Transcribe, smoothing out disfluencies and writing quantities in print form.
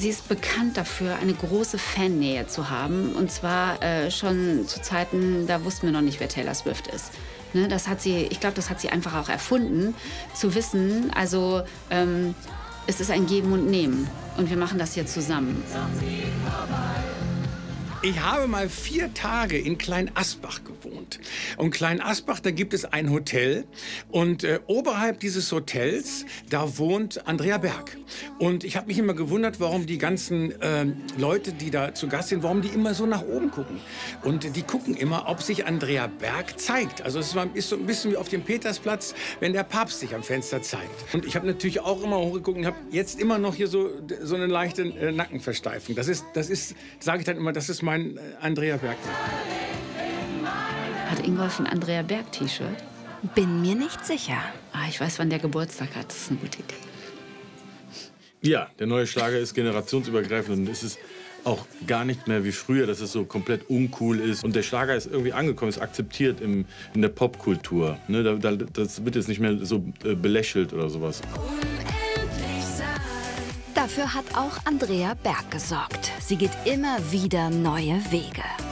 Sie ist bekannt dafür, eine große Fannähe zu haben. Und zwar schon zu Zeiten, da wussten wir noch nicht, wer Taylor Swift ist. Ne, das hat sie, ich glaube, das hat sie einfach auch erfunden, zu wissen, also es ist ein Geben und Nehmen. Und wir machen das hier zusammen. Ich habe mal 4 Tage in Kleinasbach gewohnt. Und Kleinasbach, da gibt es ein Hotel. Und oberhalb dieses Hotels, da wohnt Andrea Berg. Und ich habe mich immer gewundert, warum die ganzen Leute, die da zu Gast sind, warum die immer so nach oben gucken. Und die gucken immer, ob sich Andrea Berg zeigt. Also es ist so ein bisschen wie auf dem Petersplatz, wenn der Papst sich am Fenster zeigt. Und ich habe natürlich auch immer hochgeguckt und habe jetzt immer noch hier so eine leichte Nackenversteifung. Das ist, sage ich dann immer, das ist mein Andrea Berg. Hat Ingolf ein Andrea Berg-T-Shirt? Bin mir nicht sicher. Ich weiß, wann der Geburtstag hat. Das ist eine gute Idee. Ja, der neue Schlager ist generationsübergreifend und es ist auch gar nicht mehr wie früher, dass es so komplett uncool ist. Und der Schlager ist irgendwie angekommen, ist akzeptiert in der Popkultur. Ne, das wird jetzt nicht mehr so belächelt oder sowas. Dafür hat auch Andrea Berg gesorgt. Sie geht immer wieder neue Wege.